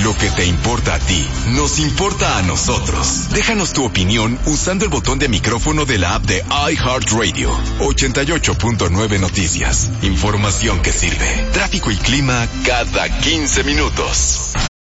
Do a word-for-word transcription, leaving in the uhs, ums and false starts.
Lo que te importa a ti, nos importa a nosotros. Déjanos tu opinión usando el botón de micrófono de la app de iHeartRadio. ochenta y ocho punto nueve Noticias. Información que sirve. Tráfico y clima cada quince minutos.